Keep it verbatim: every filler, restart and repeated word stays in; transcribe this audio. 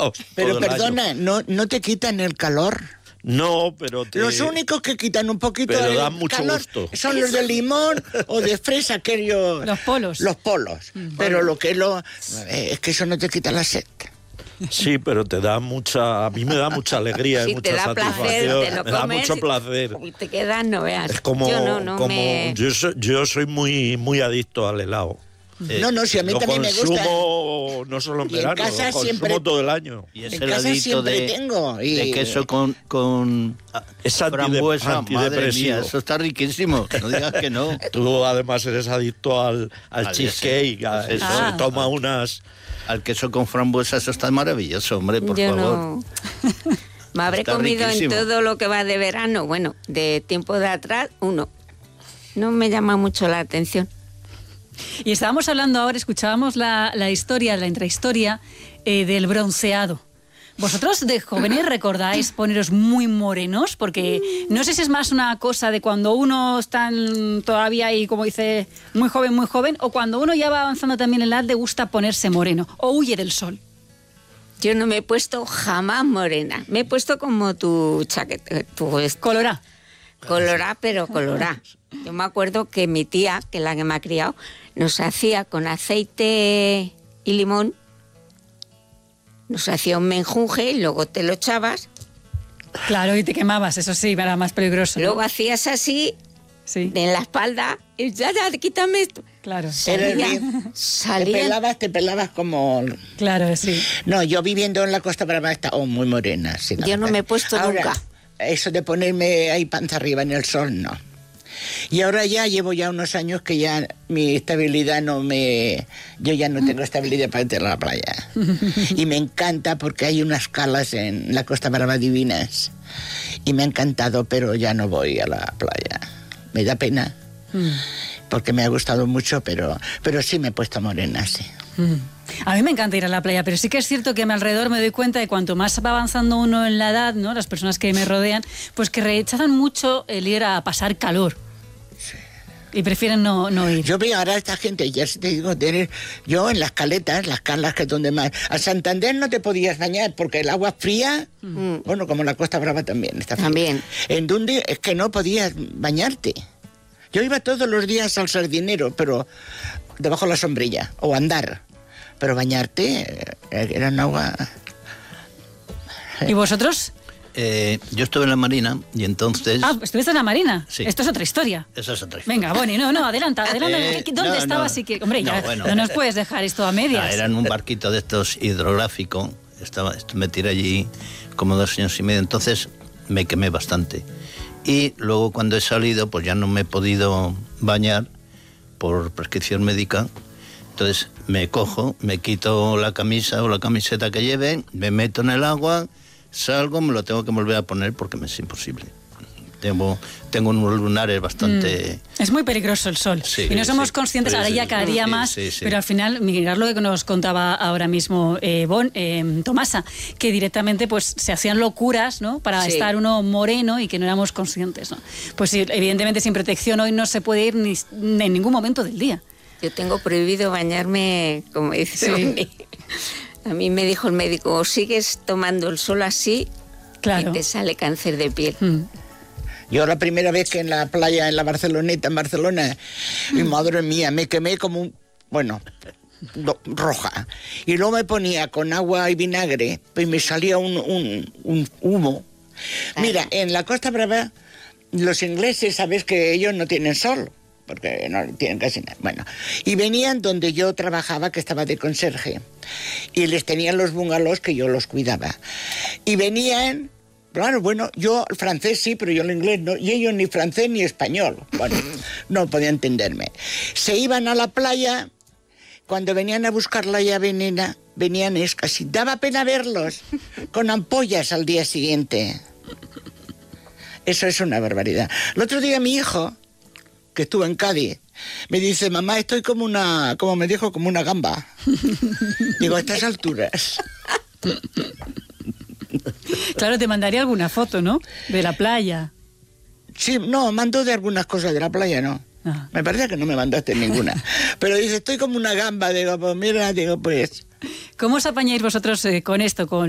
abrigados. Pero perdona, ¿no, ¿no te quitan el calor? No, pero te... Los únicos que quitan un poquito pero el dan mucho calor gusto. son los de limón o de fresa, aquellos... Los polos. Los polos. Mm, pero bueno. Lo que es lo... Eh, es que eso no te quita la sed. Sí, pero te da mucha... A mí me da mucha alegría sí, y mucha te da satisfacción. Placer, te lo me da comes, mucho placer. Y te quedas, no veas. Es como... Yo no, no como me... yo, soy, yo soy muy, muy adicto al helado. Eh, no, no, si a mí también me gusta. Lo no solo en y verano, en casa lo consumo siempre, todo el año. Y ese en casa siempre de, tengo. Y... de queso con, con es frambuesa, antidepresivo. Madre mía, eso está riquísimo, no digas que no. Tú además eres adicto al, al, al cheesecake, a, pues eso, ah. toma unas... Al queso con frambuesa, eso está maravilloso, hombre, por Yo favor. No. Me habré está comido riquísimo. en todo lo que va de verano, bueno, de tiempo de atrás, uno. No me llama mucho la atención. Y estábamos hablando ahora, escuchábamos la, la historia, la intrahistoria eh, del bronceado. ¿Vosotros de jóvenes recordáis poneros muy morenos? Porque no sé si es más una cosa de cuando uno está todavía ahí, como dice, muy joven, muy joven, o cuando uno ya va avanzando también en la edad le gusta ponerse moreno, o huye del sol. Yo no me he puesto jamás morena. Me he puesto como tu chaqueta. Tu colorá. Colorá, pero colorá. Yo me acuerdo que mi tía, que es la que me ha criado, nos hacía con aceite y limón, nos hacía un menjunje y luego te lo echabas. Claro, y te quemabas, eso sí, era más peligroso. Luego ¿no? hacías así, sí. en la espalda, y ya, ya, quítame esto. Claro. Salía, salía. Te pelabas, te pelabas como... Claro, sí. No, yo viviendo en la Costa Brava he estado muy morena. Sí, yo no me he puesto ahora, nunca. Eso de ponerme ahí panza arriba en el sol, no. Y ahora ya llevo ya unos años que ya mi estabilidad no me... Yo ya no tengo estabilidad para ir a la playa. Y me encanta porque hay unas calas en la Costa Brava divinas. Y me ha encantado, pero ya no voy a la playa. Me da pena. Porque me ha gustado mucho, pero, pero sí me he puesto morena, sí. A mí me encanta ir a la playa, pero sí que es cierto que a mi alrededor me doy cuenta de cuanto más va avanzando uno en la edad, ¿no? Las personas que me rodean, pues que rechazan mucho el ir a pasar calor. Sí. Y prefieren no, no ir. Yo veo ahora a esta gente, ya te digo, tener, yo en las caletas, las calas que es donde más... A Santander no te podías bañar porque el agua fría, mm. bueno, como la Costa Brava también está fría. También. En donde es que no podías bañarte. Yo iba todos los días al Sardinero, pero debajo de la sombrilla, o andar. Pero bañarte era un agua... ¿Y vosotros? Eh, yo estuve en la Marina y entonces... Ah, ¿estuviste en la Marina? Sí. Esto es otra historia. Eso es otra historia. Venga, Bonnie, no, no, adelanta, adelanta. Eh, ¿Dónde no, estabas? No, y que, hombre, no, ya bueno, no nos puedes dejar esto a medias. Ah, era en un barquito de estos hidrográfico. Estaba, me tiré allí como dos años y medio. Entonces me quemé bastante. Y luego cuando he salido, pues ya no me he podido bañar por prescripción médica. Entonces me cojo, me quito la camisa o la camiseta que lleve, me meto en el agua, salgo, me lo tengo que volver a poner porque me es imposible. Tengo, tengo unos lunares bastante... Mm. Es muy peligroso el sol. Sí, y no somos sí, conscientes, ahora ya cada día sí, más, sí, sí. pero al final, mirar lo que nos contaba ahora mismo eh, Bon, eh, Tomasa, que directamente pues se hacían locuras, ¿no? Para sí. estar uno moreno y que no éramos conscientes, ¿no? Pues sí, evidentemente sin protección hoy no se puede ir ni, ni en ningún momento del día. Yo tengo prohibido bañarme, como dice sí. A mí me dijo el médico, o sigues tomando el sol así, claro. y te sale cáncer de piel. Mm. Yo la primera vez que en la playa, en la Barceloneta, en Barcelona, mm. mi madre mía, me quemé como un, bueno, do, roja. Y luego me ponía con agua y vinagre, y me salía un, un, un humo. Ay. Mira, en la Costa Brava, los ingleses, sabes que ellos no tienen sol, porque no tienen casi nada. Bueno, y venían donde yo trabajaba, que estaba de conserje, y les tenían los bungalows que yo los cuidaba. Y venían... Claro, bueno, yo el francés sí, pero yo el inglés no, y ellos ni francés ni español. Bueno, no podían entenderme. Se iban a la playa, cuando venían a buscar la llave nena, venían escasí. Daba pena verlos, con ampollas al día siguiente. Eso es una barbaridad. El otro día mi hijo, que estuvo en Cádiz, me dice, mamá, estoy como una, como me dijo, como una gamba. Digo, a estas alturas... Claro, te mandaría alguna foto, ¿no? De la playa. Sí, no, mandó de algunas cosas de la playa, ¿no? Ah. Me parece que no me mandaste ninguna. Pero dice, estoy como una gamba. Digo, pues mira, digo, pues... ¿Cómo os apañáis vosotros eh, con esto, con